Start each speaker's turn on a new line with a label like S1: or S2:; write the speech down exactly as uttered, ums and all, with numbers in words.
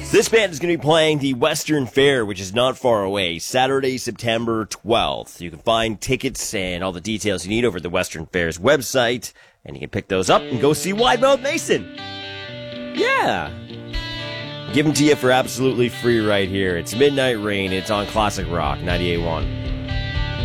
S1: This band is going to be playing the Western Fair, which is not far away, Saturday, September twelfth. You can find tickets and all the details you need over at the Western Fair's website, and you can pick those up and go see Wide Mouth Mason. Yeah. Give them to you for absolutely free right here. It's Midnight Rain. It's on Classic Rock ninety-eight point one.